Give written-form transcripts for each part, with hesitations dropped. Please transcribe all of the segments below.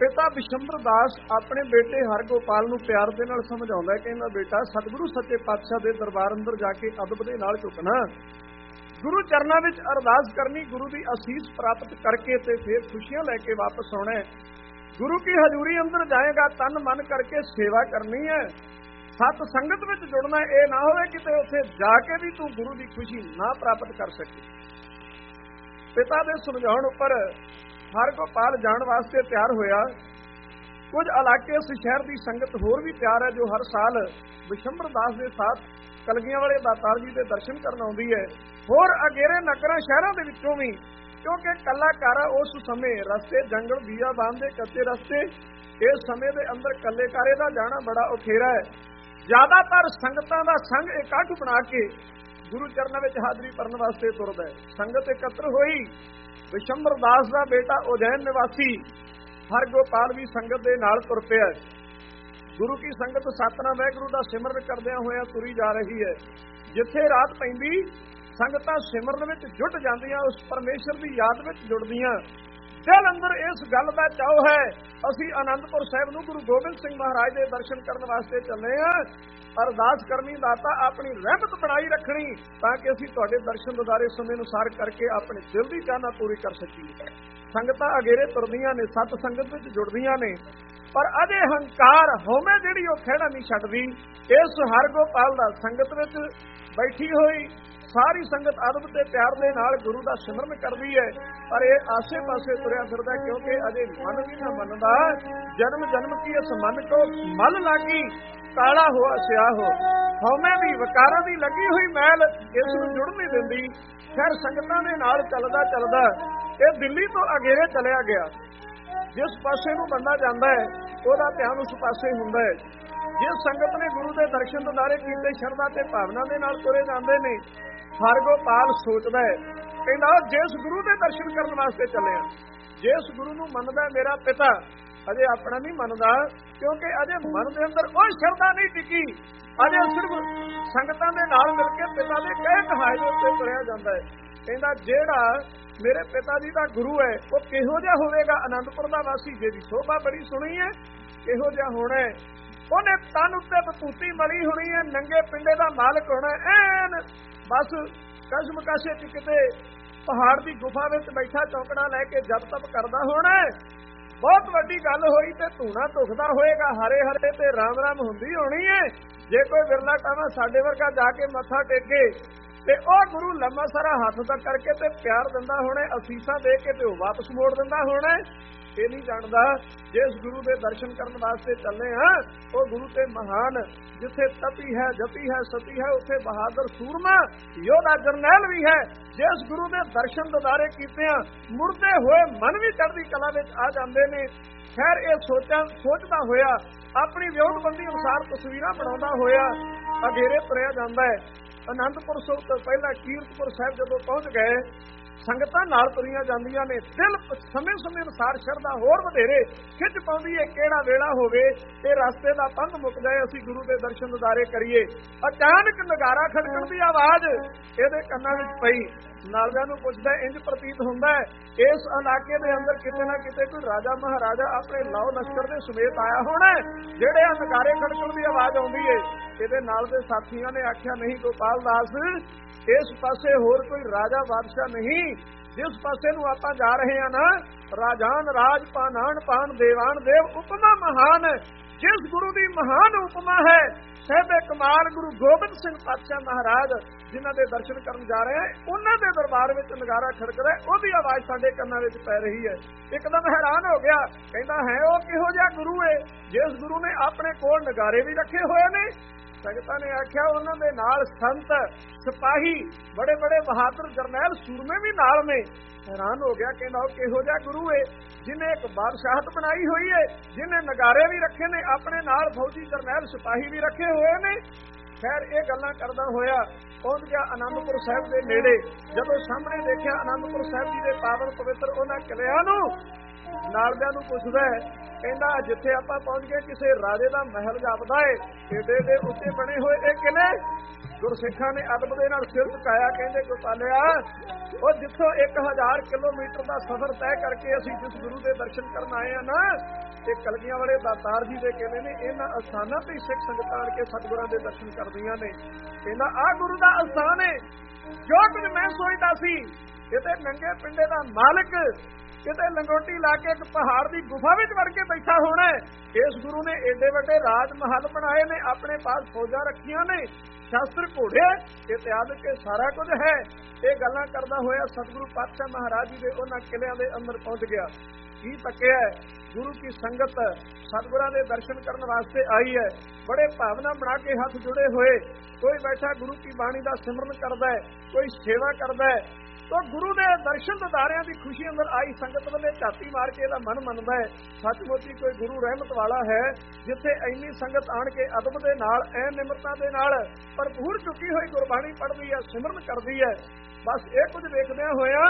पिता बिशंबर दास अपने बेटे हरगोपाल नूं प्यार दे नाल समझाउंदा है, कहंदा बेटा सतगुरु सच्चे पातशाह दे दरबार अंदर जाके अदब दे नाल झुकना, गुरु चरनां विच अरदास करनी, गुरु दी असीस प्राप्त करके ते फिर खुशियां लैके वापस आउणा है। गुरु की हजूरी अंदर जाएगा, तन मन करके सेवा करनी है, सत संगत विच जुड़ना। ये ना होवे किते उत्थे जाके भी तू गुरु की खुशी ना प्राप्त कर सके। पिता दे समझाउण उपर हरगोपाल जाण वास्ते तैयार होया। कुछ इलाके उस शहर की संगत होर भी तैयार है, जो हर साल बिशंबर दास के साथ कलगियां वाले दातार जी के दर्शन करन आउंदी है। होर अगेरे नगरां शहरां दे विचों भी, क्योंकि कलाकारा उस समय रस्ते जंगल बियाबान दे कच्चे रस्ते, इस समय दे अंदर कल्लेकारे दा जाना बड़ा औखेरा है। ज्यादातर संगतां दा संग इकट्ठ बना के गुरु चरनां विच हाजरी भरन वास्ते तुरदा है। संगत एकत्र होई, बिशंबर दास का बेटा उजैन निवासी हरगोपाल भी संगत के नाल तुर पिया। गुरु की संगत सतनाम वाहिगुरू का सिमरन करदियां होया तुरी जा रही है। जिथे रात पैंदी संगतां सिमरन विच जुट जांदियां, उस परमेश्वर की याद विच जुड़दियां। दिल अंदर इस गल का चाव है, असीं आनंदपुर साहिब नूं गुरु गोबिंद सिंह महाराज के दर्शन करने वास्ते चले हैं। अरदास करनी दाता अपनी रहमत बनाई रखनी, ताकि असीं तुहाडे दर्शन दीदारे समय अनुसार करके अपने दिल की चाहना पूरी कर सकीए। संगतां अगेरे तुरदियां ने, सत संगत विच जुड़दियां ने, पर अजे हंकार हौमे जिहड़ी ओह खिहड़ा नहीं छड्डदी। इस हरगोपाल दा संगत विच बैठी होई सारी संगत अदब ते प्यार दे नाल गुरु दा सिमरन करदी है, पर ये आसे पासे तुरिया फिरदा, क्योंकि अजे मन भी ना मनदा। जन्म जन्म की इस मन को मल लागी, काला हो स्या हो, हौमे दी वकारां दी लगी हुई मैल इस नूं जुड़ नहीं दिंदी। खैर संगतां दे नाल चलदा चलदा ये दिल्ली तो अगेरे चलिया गया। जिस पासे नूं बंदा जांदा है ਉਹਦਾ ਧਿਆਨ उस पासे हुंदा है। जिस संगत ने गुरु के दर्शन दीदारे कीते शरधा ते भावना दे नाल तुरे जांदे ने, हरगोपाल सोचदा है, कहंदा जिस गुरु के दर्शन करन वास्ते चले आ, जिस गुरु नूं मनदा मेरा पिता, अजे अपना नहीं मनदा, क्योंकि अजे मन के अंदर कोई शरधा नहीं टिकी। अजे सिर्फ संगतां दे नाल मिल के पिता दे कहे कहाए दे उत्ते तुरिया जांदा है। कहंदा जेड़ा मेरे पिता जी का गुरु है वो किहो जिहा होवेगा, आनंदपुर दा वासी जिहदी शोभा बड़ी सुनी है, किहो जिहा होना है। ਉਹਨੇ ਤਨ ਉੱਤੇ ਬਤੂਤੀ ਮਲੀ ਹੋਣੀ ਹੈ, ਨੰਗੇ ਪਿੰਡੇ ਦਾ ਮਾਲਕ ਹੋਣਾ, ਐਨ ਬਸ ਕਸਮ ਕਾਸ਼ੇ ਚ ਕਿਤੇ ਪਹਾੜ ਦੀ ਗੁਫਾ ਵਿੱਚ ਬੈਠਾ ਚੌਕੜਾ ਲੈ ਕੇ ਜਪ ਤਪ ਕਰਦਾ ਹੋਣਾ। ਬਹੁਤ ਵੱਡੀ ਗੱਲ ਹੋਈ ਤੇ ਧੂਣਾ ਧੁਖਦਾ ਹੋਏਗਾ, ਹਰੇ ਹਰੇ ਤੇ ਰਾਮ ਰਾਮ ਹੁੰਦੀ ਹੋਣੀ ਹੈ। ਜੇ ਕੋਈ ਵਿਰਲਾ ਕਾਵਾਂ ਸਾਡੇ ਵਰਗਾ ਜਾ ਕੇ ਮੱਥਾ ਟੇਕੇ ਤੇ ਉਹ ਗੁਰੂ ਲੰਮਾ ਸਾਰਾ ਹੱਥ ਤੱਕ ਕਰਕੇ ਤੇ ਪਿਆਰ ਦਿੰਦਾ ਹੋਣਾ, ਅਸੀਸਾਂ ਦੇ ਕੇ ਤੇ ਉਹ ਵਾਪਸ ਮੋੜ ਦਿੰਦਾ ਹੋਣਾ। ਇਹ ਨਹੀਂ ਜਾਣਦਾ ਜਿਸ ਗੁਰੂ ਦੇ ਦਰਸ਼ਨ ਕਰਨ ਵਾਸਤੇ ਚੱਲੇ ਹਾਂ ਉਹ ਗੁਰੂ ਤੇ ਮਹਾਨ, ਜਿੱਥੇ ਤਪੀ ਹੈ ਜਪੀ ਹੈ ਸਤੀ ਹੈ, ਉੱਥੇ ਬਹਾਦਰ ਸੂਰਮਾ ਯੋਧਾ ਜਰਨੈਲ ਵੀ ਹੈ। ਜਿਸ ਗੁਰੂ ਦੇ ਦਰਸ਼ਨ ਦਿਦਾਰੇ ਕੀਤੇ ਆ ਮੁੜਦੇ ਹੋਏ ਮਨ ਵੀ ਚੜ੍ਹਦੀ ਕਲਾ ਵਿੱਚ ਆ ਜਾਂਦੇ ਨੇ। ਖੈਰ ਇਹ ਸੋਚਦਾ ਹੋਇਆ ਆਪਣੀ ਵਿਉਂਤਬੰਦੀ ਅਨੁਸਾਰ ਤਸਵੀਰਾਂ ਬਣਾਉਂਦਾ ਹੋਇਆ ਅਗੇਰੇ ਤੁਰਿਆ ਜਾਂਦਾ ਹੈ। ਆਨੰਦਪੁਰ ਸਾਹਿਬ ਤੋਂ ਪਹਿਲਾਂ ਕੀਰਤਪੁਰ ਸਾਹਿਬ ਜਦੋਂ ਪਹੁੰਚ ਗਏ, ਸੰਗਤਾਂ ਨਾਲ ਤੁਰੀਆਂ ਜਾਂਦੀਆਂ ਨੇ। ਦਿਲ ਸਮੇਂ ਸਮੇਂ ਅਨੁਸਾਰ ਸ਼ਰਧਾ ਹੋਰ ਵਧੇਰੇ ਖਿੱਚ ਪਾਉਂਦੀ ਹੈ, ਕਿਹੜਾ ਵੇਲਾ ਹੋਵੇ ਤੇ ਰਸਤੇ ਦਾ ਪੰਧ ਮੁੱਕ ਜਾਏ, ਅਸੀਂ ਗੁਰੂ ਦੇ ਦਰਸ਼ਨ ਦਿਦਾਰੇ ਕਰੀਏ। ਅਚਾਨਕ ਨਗਾਰਾ ਖੜਕਣ ਦੀ ਆਵਾਜ਼ ਇਹਦੇ ਕੰਨਾਂ ਵਿੱਚ ਪਈ। ਨਾਲਦਿਆਂ ਨੂੰ ਪੁੱਛਦਾ, ਇੰਜ ਪ੍ਰਤੀਤ ਹੁੰਦਾ ਇਸ ਇਲਾਕੇ ਦੇ ਅੰਦਰ ਕਿਤੇ ਨਾ ਕਿਤੇ ਕੋਈ ਰਾਜਾ ਮਹਾਰਾਜਾ ਆਪਣੇ ਲਾਓ ਲਸ਼ਕਰ ਦੇ ਸਮੇਤ ਆਇਆ ਹੋਣਾ, ਜਿਹੜੇ ਆ ਨਗਾਰੇ ਖੜਕਣ ਦੀ ਆਵਾਜ਼ ਆਉਂਦੀ ਹੈ। ਇਹਦੇ ਨਾਲ ਦੇ ਸਾਥੀਆਂ ਨੇ ਆਖਿਆ, ਨਹੀਂ ਗੋਪਾਲ ਦਾਸ, ਇਸ ਪਾਸੇ ਹੋਰ ਕੋਈ ਰਾਜਾ ਬਾਦਸ਼ਾਹ ਨਹੀਂ, ਜਿਸ ਪਾਸੇ ਨੂੰ ਆਪਾਂ ਜਾ ਰਹੇ ਹਾਂ ਨਾ, ਰਾਜਾਨ ਰਾਜ ਪਾਨਾਨ ਪਾਨ ਦੇਵਾਨ ਦੇਵ ਉਪਮਾ ਮਹਾਨ। ਜਿਸ ਗੁਰੂ ਦੀ ਮਹਾਨ ਉਪਮਾ ਹੈ ਸਾਹਿਬੇ ਕਮਾਲ ਗੁਰੂ ਗੋਬਿੰਦ ਸਿੰਘ ਪਾਤਸ਼ਾਹ ਮਹਾਰਾਜ, ਜਿਨ੍ਹਾਂ ਦੇ ਦਰਸ਼ਨ ਕਰਨ ਜਾ ਰਹੇ ਹਾਂ, ਉਹਨਾਂ ਦੇ ਦਰਬਾਰ ਵਿੱਚ ਨਗਾਰਾ ਖੜਕਦਾ, ਉਹਦੀ ਆਵਾਜ਼ ਸਾਡੇ ਕੰਨਾਂ ਵਿੱਚ ਪੈ ਰਹੀ ਹੈ। ਇੱਕਦਮ ਹੈਰਾਨ ਹੋ ਗਿਆ, ਕਹਿੰਦਾ ਹੈ ਉਹ ਕਿਹੋ ਜਿਹਾ ਗੁਰੂ ਹੈ ਜਿਸ ਗੁਰੂ ਨੇ ਆਪਣੇ ਕੋਲ ਨਗਾਰੇ ਵੀ ਰੱਖੇ ਹੋਏ ਨੇ। ਸੰਗਤਾਂ ਨੇ ਆਖਿਆ ਉਹਨਾਂ ਦੇ ਨਾਲ ਸੰਤ ਸਿਪਾਹੀ ਬੜੇ ਬੜੇ ਬਹਾਦਰ ਜਰਨੈਲ ਸੂਰਮੇ ਵੀ ਨਾਲ ਨੇ। हैरान हो गया, कहना किहो जिहा गुरु है जिन्हें एक बादशाहत बनाई हुई है, जिन्हें नगारे भी रखे ने, अपने नाल फौजी जरनैल सिपाही भी रखे हुए ने। खैर ये गल्लां करदा होया पहुंच गया आनंदपुर साहिब के नेड़े। जदों सामने देखिया आनंदपुर साहिब जी के पावन पवित्र उन्हां किलिਆਂ ਨੂੰ, नालदिਆਂ ਨੂੰ पुछदा है, कहना जिथे आपां पहुंच गए किसी राजे का महल जापदा है, एडे एडे उत्ते बने हुए ये किले। गुरसिखां ने अदब दे नाल सिर झुकाया, कहंदे गोपालिया ਉਹ ਜਿੱਥੋਂ 1000 ਕਿਲੋਮੀਟਰ ਦਾ ਸਫ਼ਰ ਤੈਅ ਕਰਕੇ ਅਸੀਂ ਜਿਸ ਗੁਰੂ ਦੇ ਦਰਸ਼ਨ ਕਰਨ ਆਏ ਆ ਨਾ, ਇਹ ਕਲਗੀਆਂ ਵਾਲੇ ਦਾਤਾਰ ਜੀ ਦੇ ਕਹਿੰਦੇ ਨੇ ਇਹਨਾਂ ਅਸਥਾਨਾਂ ਤੇ ਸਿੱਖ ਸੰਗਤਾਂ ਆਣ ਕੇ ਸਤਿਗੁਰਾਂ ਦੇ ਦਰਸ਼ਨ ਕਰਦੀਆਂ ਨੇ। ਕਹਿੰਦਾ ਆਹ ਗੁਰੂ ਦਾ ਅਸਥਾਨ ਹੈ। ਜੋ ਕੁਝ ਮੈਂ ਸੋਚਦਾ ਸੀ ਕਿਤੇ ਨੰਗੇ ਪਿੰਡੇ ਦਾ ਮਾਲਕ ਕਿਤੇ ਲੰਗੋਟੀ ਲਾ ਕੇ ਇੱਕ ਪਹਾੜ ਦੀ ਗੁਫਾ ਵਿੱਚ ਵੜ ਕੇ ਬੈਠਾ ਹੋਣਾ। ਇਸ ਗੁਰੂ ਨੇ ਏਡੇ ਵੱਡੇ ਰਾਜ ਮਹਲ ਬਣਾਏ ਨੇ, ਆਪਣੇ ਪਾਸ ਫੌਜਾਂ ਰੱਖੀਆਂ ਨੇ, ਸ਼ਾਸਤਰ ਘੋੜੇ, ਇਤਿਹਾਸ ਕੇ ਸਾਰਾ ਕੁਝ ਹੈ। ਇਹ ਗੱਲਾਂ ਕਰਦਾ ਹੋਇਆ ਸਤਿਗੁਰੂ ਪਾਤਸ਼ਾਹ ਮਹਾਰਾਜ ਜੀ ਦੇ ਉਹਨਾਂ ਕਿਲਿਆਂ ਦੇ ਅੰਦਰ ਪਹੁੰਚ ਗਿਆ। ਕੀ ਤੱਕਿਆ? ਗੁਰੂ ਕੀ ਸੰਗਤ ਸਤਿਗੁਰਾਂ ਦੇ ਦਰਸ਼ਨ ਕਰਨ ਵਾਸਤੇ ਆਈ ਹੈ। ਬੜੇ ਭਾਵਨਾ ਬਣਾ ਕੇ ਹੱਥ ਜੁੜੇ ਹੋਏ, ਕੋਈ ਬੈਠਾ ਗੁਰੂ ਕੀ ਬਾਣੀ ਦਾ ਸਿਮਰਨ ਕਰਦਾ ਹੈ, ਕੋਈ ਸੇਵਾ ਕਰਦਾ ਹੈ। तो गुरु के दर्शन दिदारियां की खुशी अंदर आई संगत वाले झाती मार के ਇਹਦਾ मन मनदा है सचमुच ही कोई गुरु रहमत वाला है जिथे इन्नी संगत आन के अदब के नाल ऐ निमरता के नाल भरपूर चुकी हुई गुरबाणी पढ़ती है सिमरन करती है। बस ये कुछ देखदे होया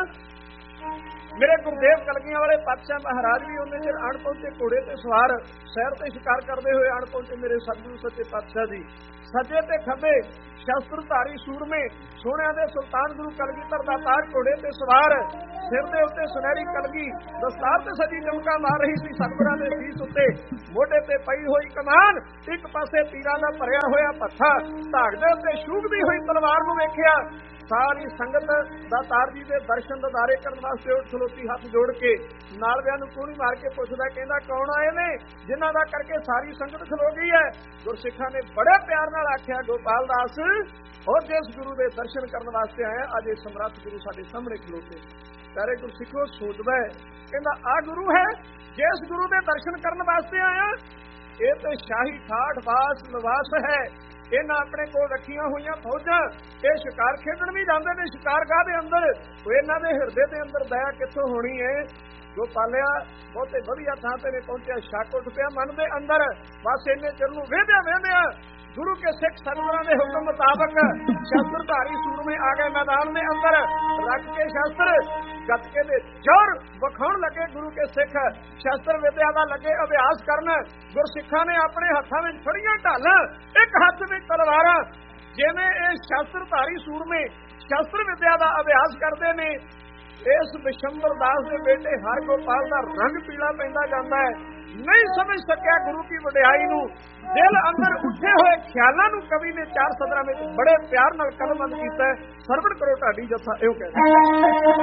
मेरे गुरुदेव कलगियां वाले पातशाह महाराज भी उन्हें चिर आण पहुंचे घोड़े ते सवार सैर ते शिकार करते हुए आण पहुंचे मेरे सतगुरु सच्चे पातशाह जी। सज्जे ते खब्बे शस्त्रधारी सूरमे सोहणिया दे सुल्तान गुरु कलगीधर दातार घोड़े ते सवार सिर दे उत्ते सुनहरी कलगी दस्तार ते सजी चमका मार रही सी सतगुरां दे सीस उत्ते मोढे ते पई होई कमान एक पासे तीरां दा भरिया होया भत्था धाग दे उत्ते शूभदी होई तलवार नूं वेखिया। सारी संगत दातार जी के दर्शन ददारे करने वास्ते उठ खलोती हाथ जोड़ के नालवियां नूं कूणी मार के पुछदा कहंदा कौन आए ने जिन्हां दा करके सारी संगत खलो गई है। गुरसिखां ने बड़े प्यार नाल आख्या गोपाल दास और जिस गुरु के दर्शन करने वास्ते आया अज ये समर्थ गुरु साडे सामने खलोते। प्यारे गुरसिखो सोचदा है कहंदा आ गुरु है जिस गुरु के दर्शन करने वास्ते आया ये तो शाही ठाठ वास निवास है। इन्हां अपने कोल रखियां हुई फौजां ये शिकार खेडण भी जांदे ने शिकारगाह दे अंदर इन्हां दे हिरदे दे अंदर दया कित्थों होनी है। गोपालिया बहुते वधिया थां ते पहुंचिया शक उठ पिया मन दे अंदर। बस इन्ने चिर नूं वेंदिया गुरु के सिख सतगुरां दे हुक्म मुताबक शस्त्रधारी सूरमे आ गए मैदान में अंदर रख के शस्त्र गतके दे जोर वखाउण लगे। गुरु के सिख शस्त्र विद्या दा लगे अभ्यास करन। गुरसिखां ने अपने हत्थां विच फड़ियां ढालां एक हत्थ विच तलवारां जिवें इह शस्त्रधारी सूरमे शस्त्र विद्या दा अभ्यास करदे ने। इस विशंबर दास के बेटे हर गोपाल का रंग पीला पैंदा जांदा है। नहीं समझ सकिया गुरु की वडियाई नूं दिल अंदर उठे हुए ख्यालों नूं कवि ने चार सदरां में बड़े प्यार नाल कलमबंद कीता है। सरवण करो ढाडी जथा इहो कहदा